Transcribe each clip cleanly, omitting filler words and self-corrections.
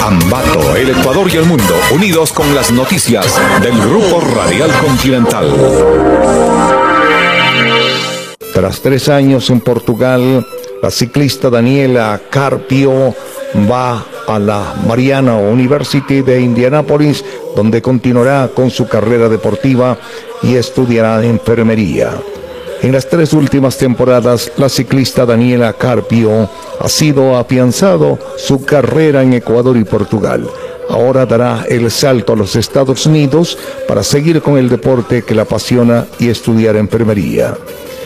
Ambato, el Ecuador y el mundo, unidos con las noticias del Grupo Radial Continental. Tras 3 años en Portugal, la ciclista Daniela Carpio va a la Mariana University de Indianápolis, donde continuará con su carrera deportiva y estudiará enfermería. En las 3 últimas temporadas, la ciclista Daniela Carpio ha sido afianzado su carrera en Ecuador y Portugal. Ahora dará el salto a los Estados Unidos para seguir con el deporte que la apasiona y estudiar enfermería.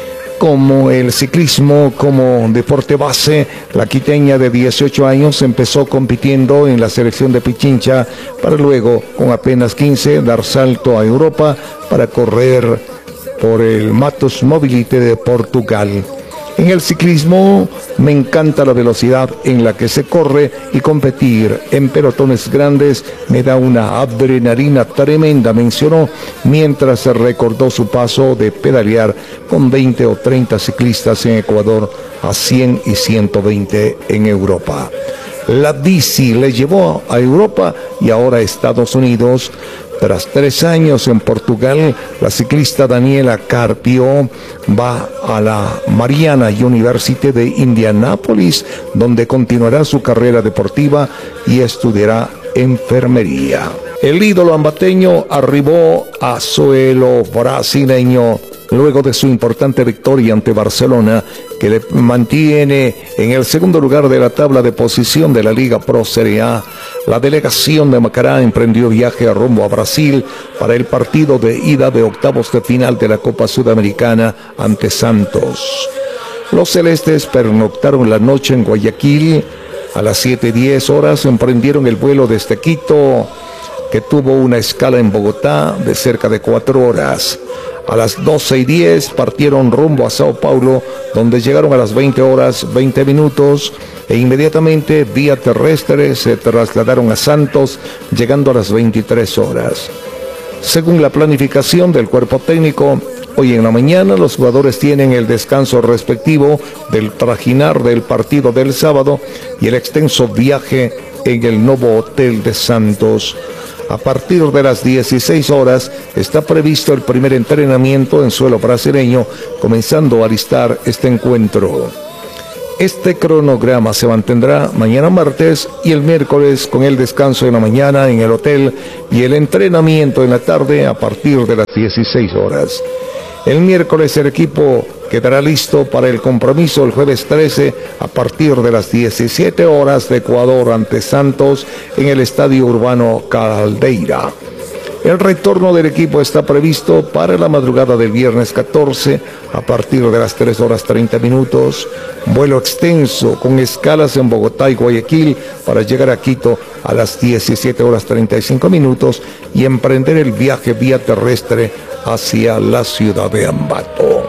Como el ciclismo como deporte base, la quiteña de 18 años empezó compitiendo en la selección de Pichincha para luego, con apenas 15, dar salto a Europa para correr por el Matos Mobility de Portugal. En el ciclismo me encanta la velocidad en la que se corre y competir en pelotones grandes me da una adrenalina tremenda, mencionó mientras se recordó su paso de pedalear con 20 o 30 ciclistas en Ecuador a 100 y 120 en Europa. La bici le llevó a Europa y ahora a Estados Unidos. Tras 3 años en Portugal, la ciclista Daniela Carpio va a la Mariana University de Indianápolis, donde continuará su carrera deportiva y estudiará enfermería. El ídolo ambateño arribó a suelo brasileño luego de su importante victoria ante Barcelona, que le mantiene en el segundo lugar de la tabla de posición de la Liga Pro Serie A. La delegación de Macará emprendió viaje rumbo a Brasil para el partido de ida de octavos de final de la Copa Sudamericana ante Santos. Los celestes pernoctaron la noche en Guayaquil. A las 7:10 horas emprendieron el vuelo desde Quito, que tuvo una escala en Bogotá de cerca de 4 horas. A las 12:10 partieron rumbo a Sao Paulo, donde llegaron a las 20 horas 20 minutos e inmediatamente vía terrestre se trasladaron a Santos, llegando a las 23 horas. Según la planificación del cuerpo técnico, hoy en la mañana los jugadores tienen el descanso respectivo del trajinar del partido del sábado y el extenso viaje en el nuevo hotel de Santos. A partir de las 16 horas está previsto el primer entrenamiento en suelo brasileño, comenzando a alistar este encuentro. Este cronograma se mantendrá mañana martes y el miércoles, con el descanso en la mañana en el hotel y el entrenamiento en la tarde a partir de las 16 horas. El miércoles el equipo quedará listo para el compromiso el jueves 13 a partir de las 17 horas de Ecuador ante Santos en el Estadio Urbano Caldeira. El retorno del equipo está previsto para la madrugada del viernes 14 a partir de las 3 horas 30 minutos. Vuelo extenso con escalas en Bogotá y Guayaquil para llegar a Quito a las 17 horas 35 minutos y emprender el viaje vía terrestre hacia la ciudad de Ambato.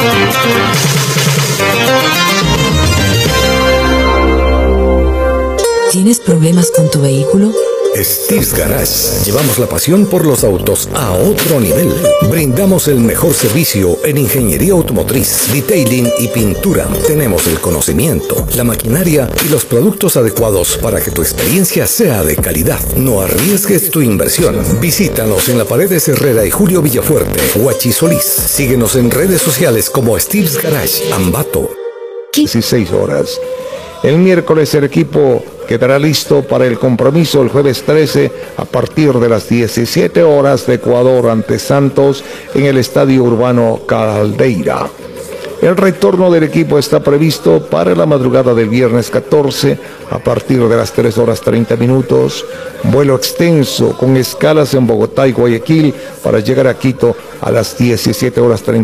¿Tienes problemas con tu vehículo? Steve's Garage. Llevamos la pasión por los autos a otro nivel. Brindamos el mejor servicio en ingeniería automotriz, detailing y pintura. Tenemos el conocimiento, la maquinaria y los productos adecuados para que tu experiencia sea de calidad. No arriesgues tu inversión. Visítanos en la Paredes Herrera y Julio Villafuerte, Huachi Solís. Síguenos en redes sociales como Steve's Garage, Ambato. 16 horas. El miércoles el equipo quedará listo para el compromiso el jueves 13 a partir de las 17 horas de Ecuador ante Santos en el Estadio Urbano Caldeira. El retorno del equipo está previsto para la madrugada del viernes 14 a partir de las 3 horas 30 minutos. Vuelo extenso con escalas en Bogotá y Guayaquil para llegar a Quito a las 17 horas 30